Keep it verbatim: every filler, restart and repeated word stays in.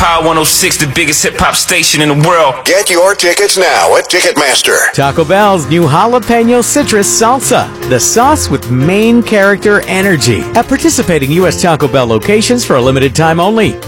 Power one oh six, the biggest hip-hop station in the world. Get your tickets now at Ticketmaster. Taco Bell's new Jalapeno Citrus Salsa, the sauce with main character energy. At participating U S Taco Bell locations for a limited time only.